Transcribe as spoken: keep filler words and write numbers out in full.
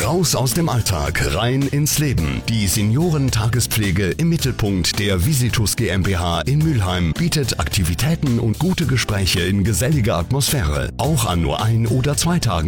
Raus aus dem Alltag, rein ins Leben. Die Seniorentagespflege im Mittelpunkt der Visitus GmbH in Mülheim bietet Aktivitäten und gute Gespräche in geselliger Atmosphäre. Auch an nur ein oder zwei Tagen